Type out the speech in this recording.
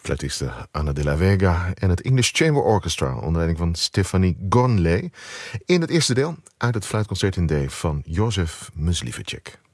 fluitiste Ana de la Vega en het English Chamber Orchestra onder leiding van Stefanie Gonley in het eerste deel uit het fluitconcert in D van Josef Mysliveček.